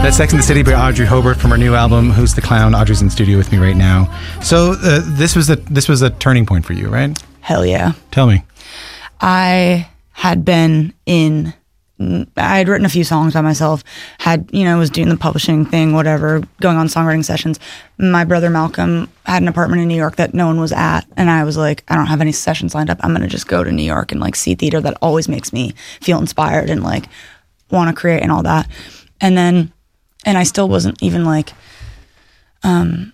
That's Sex and the City by Audrey Hobart from her new album, Who's the Clown? Audrey's in studio with me right now. So this was a turning point for you, right? Hell yeah. Tell me. I had written a few songs by myself, was doing the publishing thing, whatever, going on songwriting sessions. My brother Malcolm had an apartment in New York that no one was at. And I was like, I don't have any sessions lined up. I'm going to just go to New York and like see theater. That always makes me feel inspired and like want to create and all that. And I still wasn't even like, I'm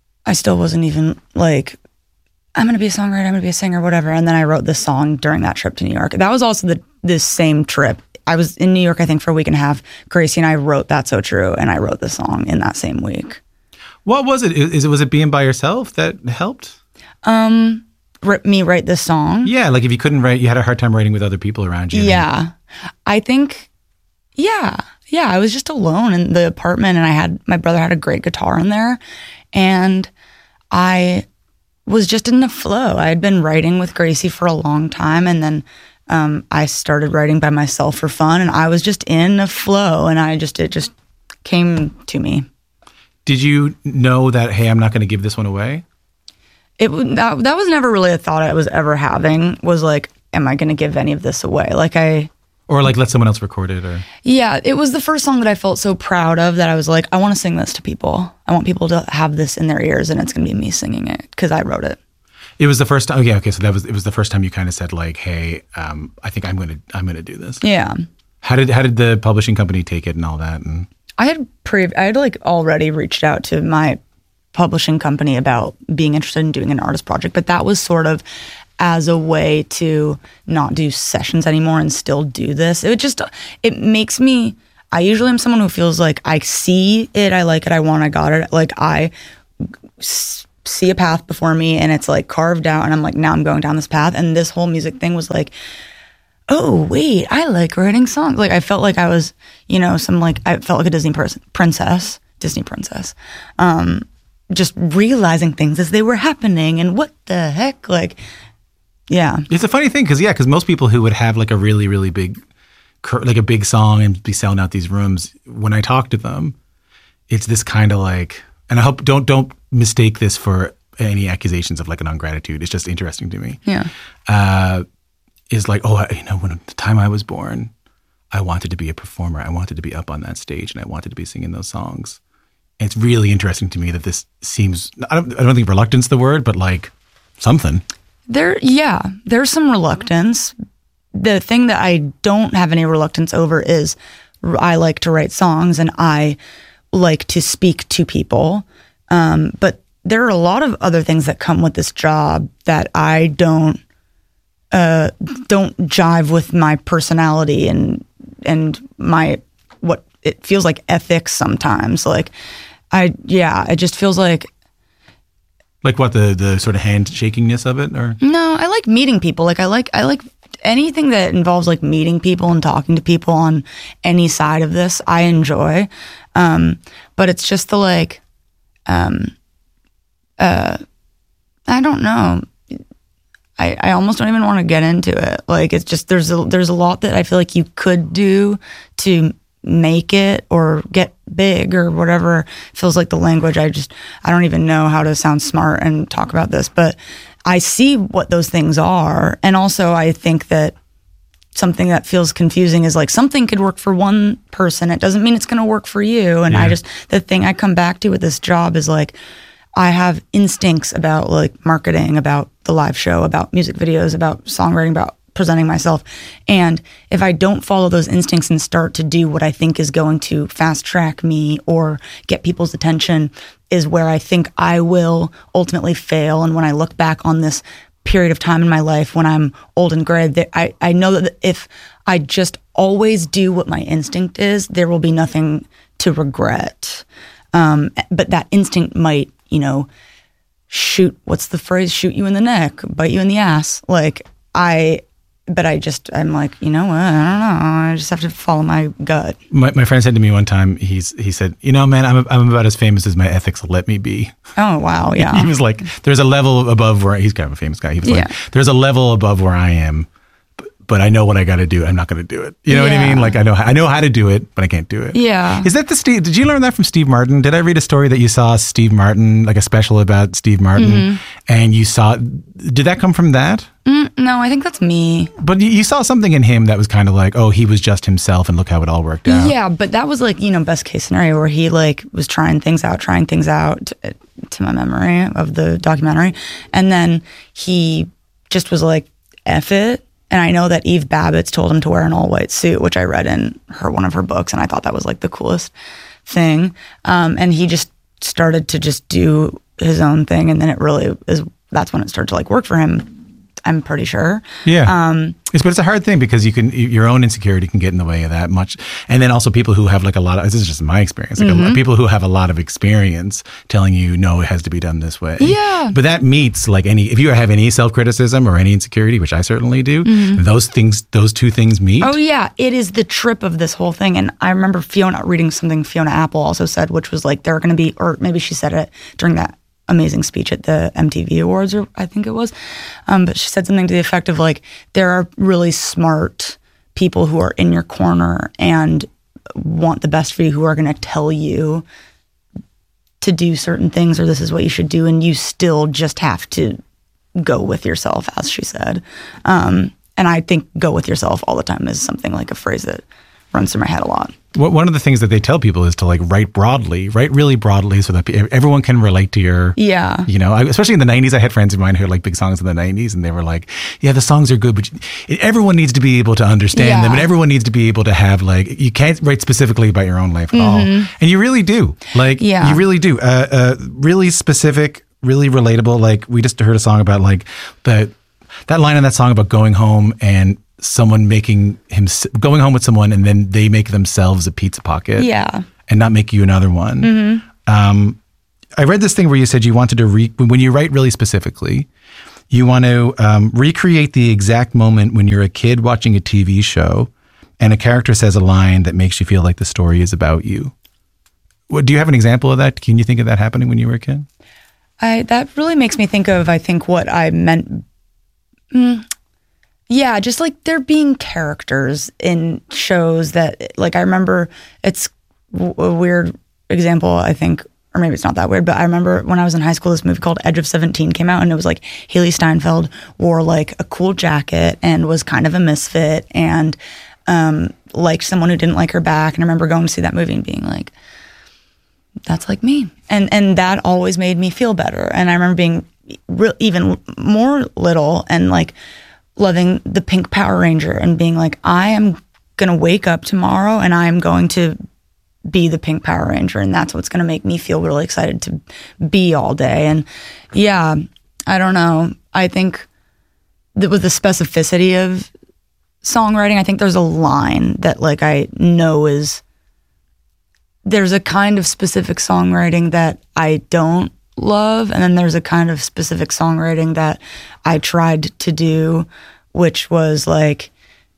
going to be a songwriter, I'm going to be a singer, whatever. And then I wrote this song during that trip to New York. That was also this same trip. I was in New York, I think, for a week and a half. Gracie and I wrote That's So True, and I wrote the song in that same week. What was it? Was it being by yourself that helped? Me write this song? Yeah, like if you couldn't write, you had a hard time writing with other people around you. Yeah. I think, yeah, I was just alone in the apartment, and my brother had a great guitar in there, and I was just in the flow. I had been writing with Gracie for a long time, and then I started writing by myself for fun, and I was just in a flow, and it just came to me. Did you know that, hey, I'm not going to give this one away? That was never really a thought I was ever having, was like, am I going to give any of this away? Or like let someone else record it? Or yeah, it was the first song that I felt so proud of that I was like, I want to sing this to people. I want people to have this in their ears, and it's going to be me singing it because I wrote it. It was the first time. Okay. So it was the first time you kind of said like, hey, I think I'm gonna do this. Yeah. How did the publishing company take it and all that? And I had like already reached out to my publishing company about being interested in doing an artist project, but that was sort of as a way to not do sessions anymore and still do this. It makes me, I usually am someone who feels like I see it, I like it, I want, I got it. Like I see a path before me and it's like carved out and I'm like, now I'm going down this path. And this whole music thing was like, oh, wait, I like writing songs. Like I felt like I was, I felt like a Disney princess. Just realizing things as they were happening and what the heck, like, yeah. It's a funny thing because most people who would have like a really, really big, like a big song and be selling out these rooms, when I talk to them, it's this kind of like, and I hope don't mistake this for any accusations of like an ungratitude. It's just interesting to me. Yeah. Is like, when the time I was born, I wanted to be a performer. I wanted to be up on that stage and I wanted to be singing those songs. And it's really interesting to me that this seems, I don't think reluctance is the word, but like something. There's some reluctance. The thing that I don't have any reluctance over is I like to write songs and I like to speak to people. But there are a lot of other things that come with this job that I don't jive with my personality and my, what it feels like ethics sometimes. Like, it just feels like what the sort of handshakingness of it, or no, I like meeting people. Like I like anything that involves like meeting people and talking to people on any side of this. I enjoy, but it's just the like, I don't know. I almost don't even want to get into it. Like it's just there's a lot that I feel like you could do to make it or get big or whatever feels like the language. I don't even know how to sound smart and talk about this, but I see what those things are. And also I think that something that feels confusing is like something could work for one person. It doesn't mean it's going to work for you. And the thing I come back to with this job is like, I have instincts about like marketing, about the live show, about music videos, about songwriting, about presenting myself. And if I don't follow those instincts and start to do what I think is going to fast track me or get people's attention is where I think I will ultimately fail. And when I look back on this period of time in my life when I'm old and gray, I know that if I just always do what my instinct is, there will be nothing to regret. But that instinct might, what's the phrase? Shoot you in the neck, bite you in the ass. I'm like, you know what? I don't know. I just have to follow my gut. My friend said to me one time, he said, man, I'm about as famous as my ethics will let me be. Oh, wow. Yeah. He was like, there's a level above where, he's kind of a famous guy. He was like, there's a level above where I am, but I know what I got to do. I'm not going to do it. You know what I mean? Like I know how to do it, but I can't do it. Yeah. Is that did you learn that from Steve Martin? Did I read a story that you saw Steve Martin, like a special about Steve Martin, and did that come from that? No, I think that's me. But you saw something in him that was kind of like, oh, he was just himself and look how it all worked out. Yeah, but that was like, best case scenario where he like was trying things out to my memory of the documentary. And then he just was like, F it. And I know that Eve Babbitt's told him to wear an all white suit, which I read in one of her books. And I thought that was like the coolest thing. And he just started to just do his own thing. And then that's when it started to like work for him. I'm pretty sure. Yeah. But it's a hard thing because your own insecurity can get in the way of that much. And then also people who have like a lot of, this is just my experience, like a lot of people who have a lot of experience telling you, no, it has to be done this way. Yeah. But that meets like if you have any self-criticism or any insecurity, which I certainly do, those two things meet. Oh yeah. It is the trip of this whole thing. And I remember reading something Fiona Apple also said, which was like, there are going to be, or maybe she said it during that amazing speech at the MTV Awards, or I think it was. But she said something to the effect of like, there are really smart people who are in your corner and want the best for you, who are going to tell you to do certain things, or this is what you should do. And you still just have to go with yourself, as she said. And I think go with yourself all the time is something like a phrase that runs through my head a lot. One of the things that they tell people is to like write really broadly so that everyone can relate to your, especially in the 90s, I had friends of mine who had like big songs in the 90s and they were like, yeah, the songs are good, but everyone needs to be able to understand them and everyone needs to be able to have like, you can't write specifically about your own life at all. And you really do. Like, you really do. Really specific, really relatable. Like we just heard a song about like that line in that song about going home and someone going home with someone and then they make themselves a pizza pocket and not make you another one. I read this thing where you said you wanted to when you write really specifically, you want to recreate the exact moment when you're a kid watching a TV show and a character says a line that makes you feel like the story is about you. Do you have an example of that? Can you think of that happening when you were a kid? That really makes me think of, I think, what I meant. Yeah, just like there being characters in shows that, like, I remember it's a weird example, I think, or maybe it's not that weird, but I remember when I was in high school, this movie called Edge of 17 came out, and it was like Haley Steinfeld wore like a cool jacket and was kind of a misfit and liked someone who didn't like her back. And I remember going to see that movie and being like, that's like me. And that always made me feel better. And I remember being even more little and like loving the Pink Power Ranger and being like, I am going to wake up tomorrow and I'm going to be the Pink Power Ranger. And that's what's going to make me feel really excited to be all day. And yeah, I don't know. I think that with the specificity of songwriting, I think there's a line that like I know there's a kind of specific songwriting that I don't love, and then there's a kind of specific songwriting that I tried to do, which was like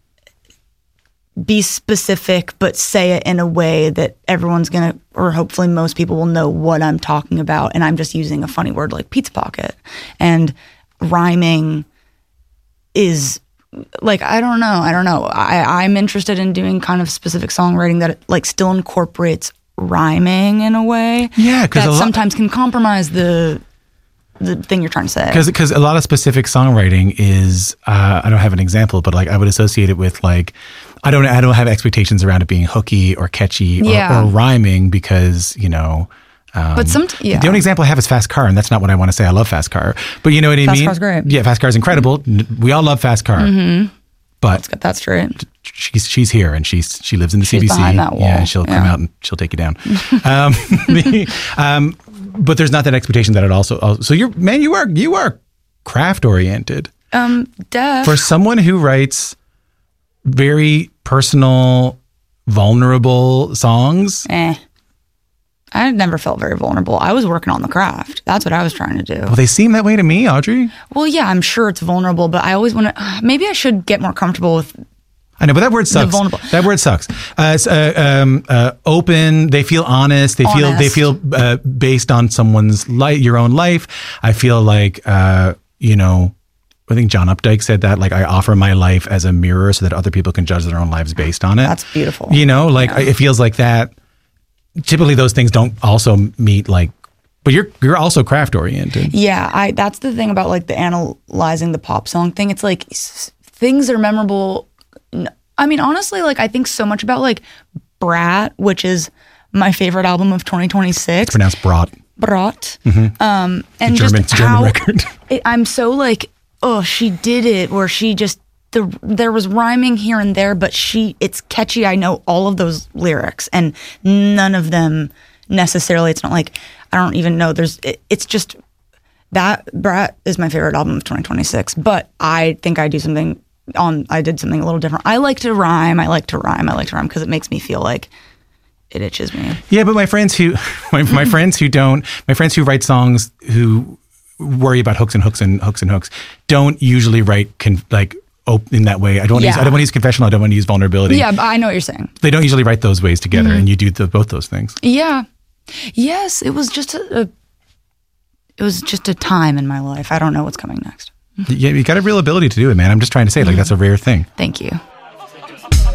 be specific but say it in a way that everyone's gonna, or hopefully most people will know what I'm talking about, and I'm just using a funny word like pizza pocket. And rhyming is like, I don't know. I'm interested in doing kind of specific songwriting that like still incorporates rhyming in a way that sometimes can compromise the thing you're trying to say. Because a lot of specific songwriting is, I don't have an example, but like I would associate it with like, I don't have expectations around it being hooky or catchy or rhyming because, but the only example I have is Fast Car, and that's not what I want to say. I love Fast Car, but you know what I mean? Fast Car's great. Yeah, Fast Car's incredible. We all love Fast Car. But let's get that straight. She's here and she lives in the CBC. Behind that wall. Yeah, and she'll come out and she'll take you down. But there's not that expectation that it also. So you are craft oriented. For someone who writes very personal, vulnerable songs. I never felt very vulnerable. I was working on the craft. That's what I was trying to do. Well, they seem that way to me, Audrey. Well, yeah, I'm sure it's vulnerable, but I always want to. Maybe I should get more comfortable with. I know, but that word sucks. That word sucks. Open. They feel honest. They feel based on someone's your own life. I feel like I think John Updike said that, like, I offer my life as a mirror so that other people can judge their own lives based on it. That's beautiful. You know, like it feels like that. Typically those things don't also meet like, but you're also craft oriented. Yeah. That's the thing about like the analyzing the pop song thing. It's like things are memorable. I mean, honestly, like I think so much about like Brat, which is my favorite album of 2026. It's pronounced Brat. Brat. Mm-hmm. And German how record. I'm so like, oh, she did it, or she just there was rhyming here and there, but it's catchy. I know all of those lyrics, and none of them necessarily. It's not like I don't even know. It's just that Brat is my favorite album of 2026. But I think I did something a little different. I like to rhyme because it makes me feel like it itches me. Yeah, but my friends who write songs who worry about hooks don't usually write in that way. I don't want to use confessional. I don't want to use vulnerability. Yeah, but I know what you're saying. They don't usually write those ways together, and you do both those things. Yeah. Yes, it was just a time in my life. I don't know what's coming next. Yeah, you got a real ability to do it, man. I'm just trying to say, like, that's a rare thing. Thank you.